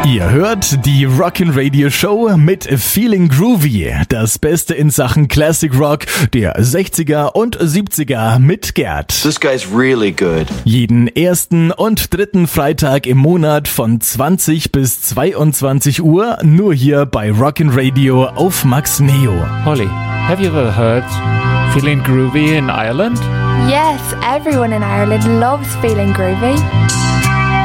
Ihr hört die Rockin' Radio Show mit Feeling Groovy. Das Beste in Sachen Classic Rock der 60er und 70er mit Gerd. This guy's really good. Jeden ersten und dritten Freitag im Monat von 20 bis 22 Uhr nur hier bei Rockin' Radio auf Max Neo. Holly, have you ever heard Feeling Groovy in Ireland? Yes, everyone in Ireland loves Feeling Groovy.